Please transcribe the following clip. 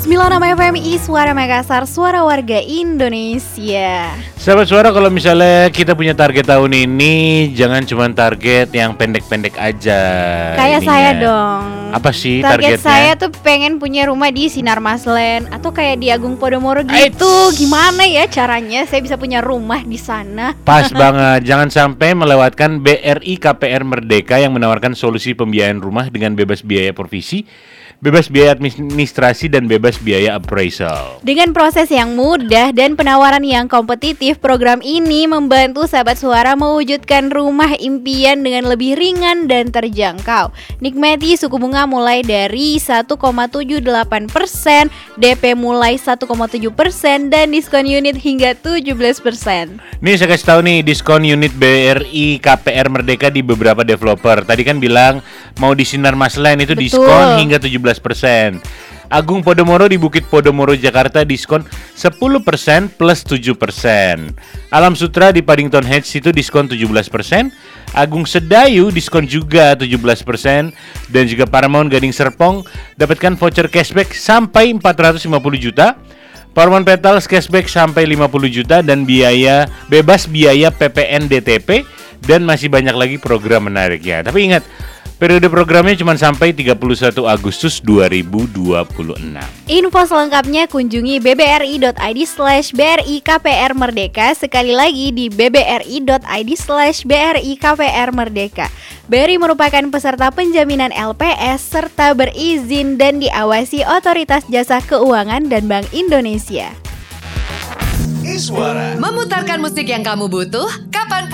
96 FMI Suara Makassar, suara warga Indonesia. Sahabat Suara, kalau misalnya kita punya target tahun ini, jangan cuma target yang pendek-pendek aja. Kayak ininya. saya dong. Apa sih target targetnya? saya tuh pengen punya rumah di Sinar Maslen atau kayak di Agung Podomoro gitu. Gimana ya caranya saya bisa punya rumah di sana? Pas banget, jangan sampai melewatkan BRI KPR Merdeka yang menawarkan solusi pembiayaan rumah dengan bebas biaya provisi, bebas biaya administrasi, dan bebas biaya appraisal. Dengan proses yang mudah dan penawaran yang kompetitif, program ini membantu sahabat Suara mewujudkan rumah impian dengan lebih ringan dan terjangkau. Nikmati suku bunga mulai dari 1,78%, DP mulai 1,7%, dan diskon unit hingga 17%. Nih saya kasih tahu nih, diskon unit BRI KPR Merdeka di beberapa developer. Tadi kan bilang mau di Sinar Maslen itu Betul. diskon hingga 17%. Agung Podomoro di Bukit Podomoro Jakarta diskon 10% plus 7%. Alam Sutra di Paddington Heights itu diskon 17%. Agung Sedayu diskon juga 17%. Dan juga Paramount Gading Serpong dapatkan voucher cashback sampai 450 juta. Paramount Petals cashback sampai 50 juta dan bebas biaya PPN DTP, dan masih banyak lagi program menarik ya. Tapi ingat, periode programnya cuma sampai 31 Agustus 2026. Info selengkapnya kunjungi bbri.id/BRI KPR Merdeka. Sekali lagi di bbri.id/BRI KPR Merdeka. BRI merupakan peserta penjaminan LPS serta berizin dan diawasi Otoritas Jasa Keuangan dan Bank Indonesia. Iswara Memutarkan musik yang kamu butuh, kapanpun